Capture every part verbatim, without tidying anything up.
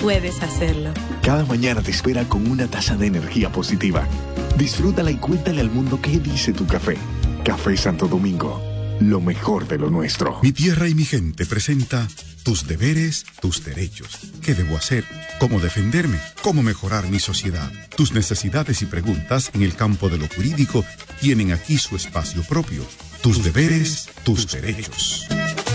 puedes hacerlo. Cada mañana te espera con una taza de energía positiva. Disfrútala y cuéntale al mundo qué dice tu café. Café Santo Domingo, lo mejor de lo nuestro. Mi tierra y mi gente presenta tus deberes, tus derechos. ¿Qué debo hacer? ¿Cómo defenderme? ¿Cómo mejorar mi sociedad? Tus necesidades y preguntas en el campo de lo jurídico tienen aquí su espacio propio. Tus deberes, tus derechos.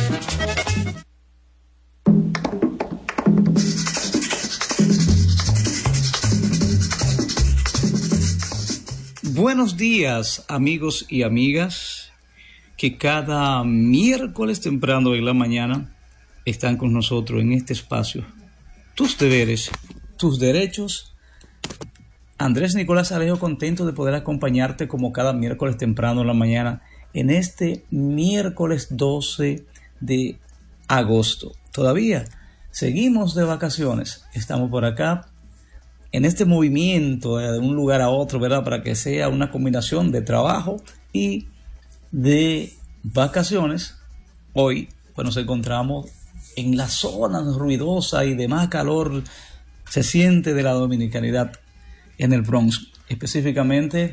Buenos días, amigos y amigas, que cada miércoles temprano en la mañana están con nosotros en este espacio. Tus deberes, tus derechos. Andrés Nicolás Alejo, contento de poder acompañarte como cada miércoles temprano en la mañana en este miércoles doce de agosto. Todavía seguimos de vacaciones, estamos por acá en este movimiento de un lugar a otro, ¿verdad? Para que sea una combinación de trabajo y de vacaciones. Hoy pues nos encontramos en la zona ruidosa y de más calor se siente de la dominicanidad en el Bronx, específicamente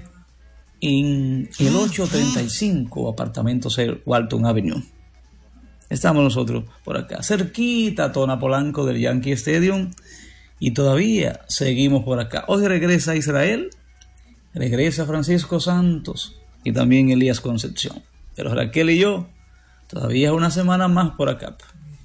en el ochocientos treinta y cinco apartamento C Walton Avenue. Estamos nosotros por acá, cerquita a Tona Polanco del Yankee Stadium, y todavía seguimos por acá. Hoy regresa Israel, regresa Francisco Santos y también Elías Concepción. Pero Raquel y yo, todavía una semana más por acá.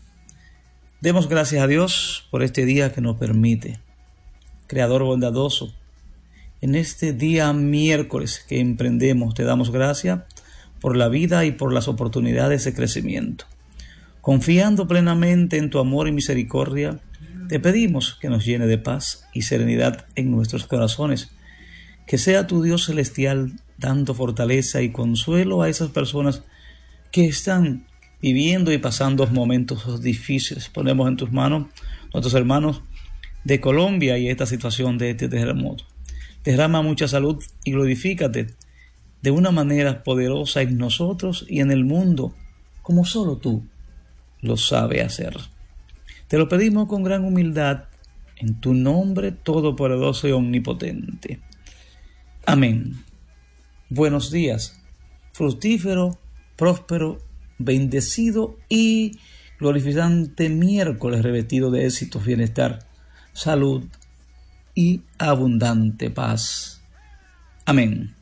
Demos gracias a Dios por este día que nos permite. Creador bondadoso, en este día miércoles que emprendemos, te damos gracias por la vida y por las oportunidades de crecimiento. Confiando plenamente en tu amor y misericordia, te pedimos que nos llene de paz y serenidad en nuestros corazones, que sea tu Dios celestial dando fortaleza y consuelo a esas personas que están viviendo y pasando momentos difíciles. Ponemos en tus manos nuestros hermanos de Colombia y esta situación de este terremoto. Derrama mucha salud y glorifícate de una manera poderosa en nosotros y en el mundo, como solo tú lo sabes hacer. Te lo pedimos con gran humildad, en tu nombre todopoderoso y omnipotente. Amén. Buenos días, fructífero, próspero, bendecido y glorificante miércoles revestido de éxitos, bienestar, salud y abundante paz. Amén.